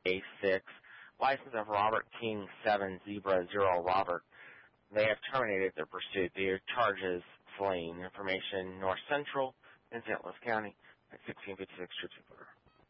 A6. License of Robert King 7 Zebra 0 Robert. They have terminated their pursuit. Their charges fleeing. Information North Central in St. Louis County at 1656 Troops Order.